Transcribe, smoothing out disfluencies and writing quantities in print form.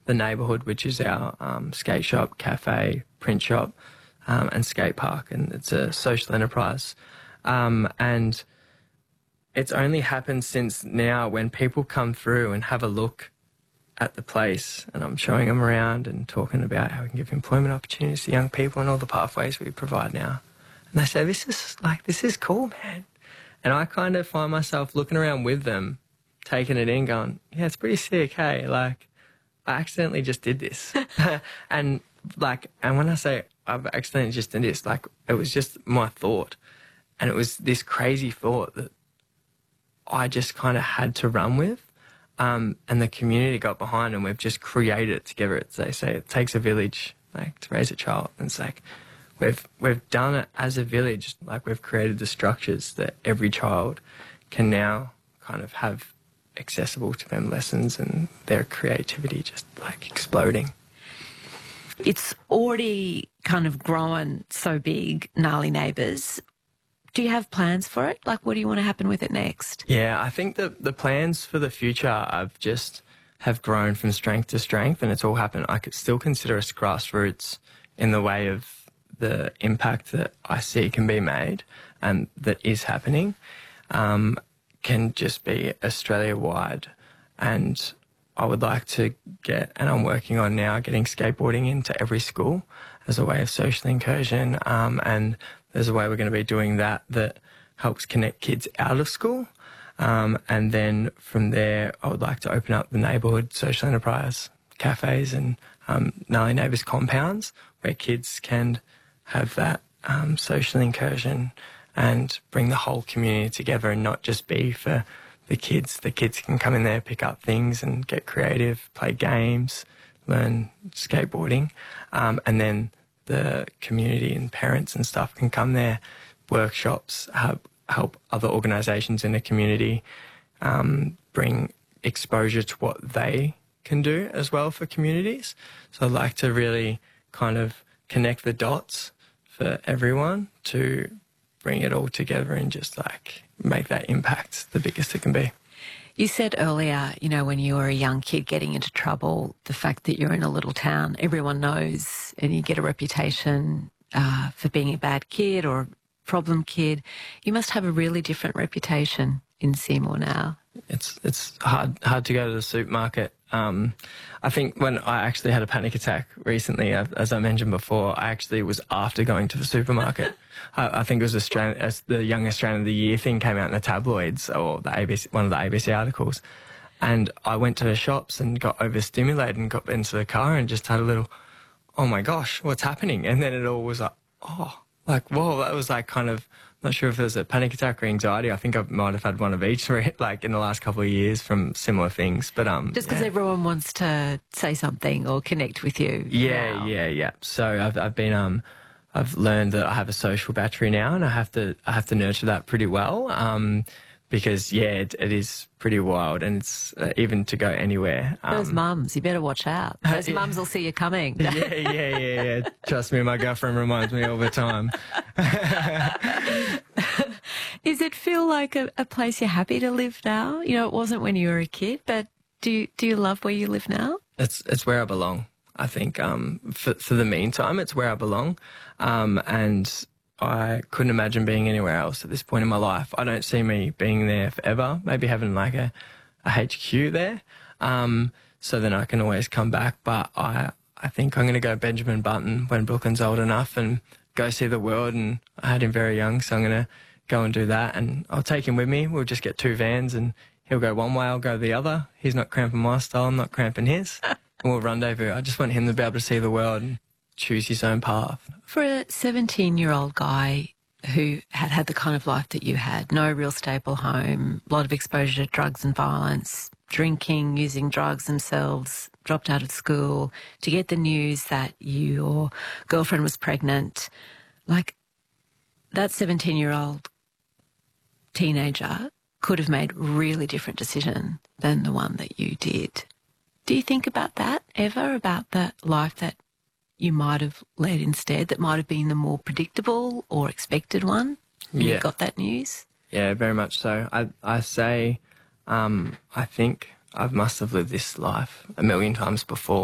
the neighbourhood, which is our skate shop, cafe, print shop, and skate park, and it's a social enterprise. And it's only happened since now when people come through and have a look at the place, and I'm showing them around and talking about how we can give employment opportunities to young people and all the pathways we provide now. And they say, this is cool, man. And I kind of find myself looking around with them, taking it in, going, yeah, it's pretty sick, hey, like, I accidentally just did this. and when I say I've accidentally just did this, like, it was just my thought. And it was this crazy thought that I just kind of had to run with. And the community got behind, and we've just created it together. It's, they say it takes a village, like, to raise a child. And it's like, we've done it as a village. Like, we've created the structures that every child can now kind of have accessible to them, lessons and their creativity just like exploding. It's already kind of grown so big, Gnarly Neighbours. Do you have plans for it? Like, what do you want to happen with it next? Yeah, I think the plans for the future have grown from strength to strength, and it's all happened. I could still consider us grassroots in the way of the impact that I see can be made and that is happening, can just be Australia-wide. And I would like to get, and I'm working on now, getting skateboarding into every school as a way of social incursion, and there's a way we're going to be doing that helps connect kids out of school. And then from there, I would like to open up the neighbourhood social enterprise cafes and Gnarly Neighbours compounds where kids can have that social incursion and bring the whole community together and not just be for the kids. The kids can come in there, pick up things and get creative, play games, learn skateboarding. And then the community and parents and stuff can come there, workshops, help other organisations in the community bring exposure to what they can do as well for communities. So I'd like to really kind of connect the dots for everyone to bring it all together and just like make that impact the biggest it can be. You said earlier, you know, when you were a young kid getting into trouble, the fact that you're in a little town, everyone knows, and you get a reputation for being a bad kid or a problem kid. You must have a really different reputation in Seymour now. It's hard to go to the supermarket. I think when I actually had a panic attack recently, as I mentioned before, I actually was after going to the supermarket. I think it was as the Young Australian of the Year thing came out in the tabloids or the ABC, one of the ABC articles. And I went to the shops and got overstimulated and got into the car and just had a little, oh my gosh, what's happening? And then it all was like, oh, like, whoa, that was like kind of, not sure if it was a panic attack or anxiety. I think I might have had one of each, like in the last couple of years from similar things. But just because everyone wants to say something or connect with you. Yeah. So I've learned that I have a social battery now, and I have to nurture that pretty well. Because it is pretty wild, and it's even to go anywhere. Those mums, you better watch out. Those mums will see you coming. Yeah. Trust me, my girlfriend reminds me all the time. Does it feel like a place you're happy to live now? You know, it wasn't when you were a kid, but do you love where you live now? It's where I belong. I think for the meantime, it's where I belong, and I couldn't imagine being anywhere else at this point in my life. I don't see me being there forever, maybe having like a HQ there, so then I can always come back. But I think I'm going to go Benjamin Button when Brooklyn's old enough and go see the world, and I had him very young, so I'm going to go and do that, and I'll take him with me. We'll just get 2 vans, and he'll go one way, I'll go the other. He's not cramping my style, I'm not cramping his. And we'll rendezvous. I just want him to be able to see the world and choose his own path. For a 17-year-old guy who had the kind of life that you had, no real stable home, a lot of exposure to drugs and violence, drinking, using drugs themselves, dropped out of school, to get the news that your girlfriend was pregnant, like that 17-year-old teenager could have made a really different decision than the one that you did. Do you think about that ever, about the life that you might have led instead, that might have been the more predictable or expected one when you got that news? Yeah, very much so. I say, I think I must have lived this life a million times before.